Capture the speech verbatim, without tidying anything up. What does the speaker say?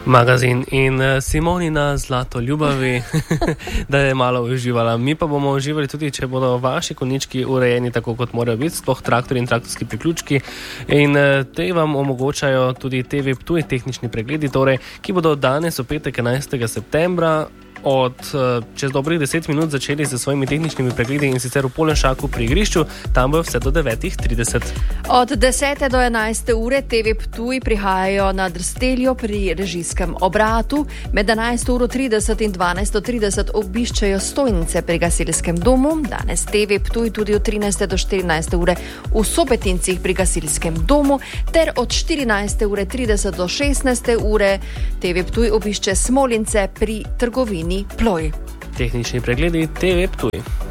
magazin in Simonina zlato ljubavi, da je malo uživala. Mi pa bomo uživali tudi, če bodo vaši konjički urejeni tako, kot morajo biti, sploh traktori in traktorski priključki. In te vam omogočajo tudi T V Ptuj tehnični pregledi, torej, ki bodo danes v petek enajstega septembra od čez dobrih deset minut začeli z svojimi tehničnimi pregledi in sicer v Polenšaku pri igrišču, tam bo vse do devetih trideset. Od desete do enajste ure T V Ptuj prihajajo na Drsteljo pri režijskem obratu, med enajsto uro trideset in dvanajsto trideset obiščejo stojnice pri gasilskem domu, danes T V Ptuj tudi od trinajste do štirinajste ure v Sobetincih pri gasilskem domu, ter od štirinajste ure trideset do šestnajste ure T V Ptuj obišče Smolince pri trgovini Ploj. Tehnični pregledi T V Ptuj.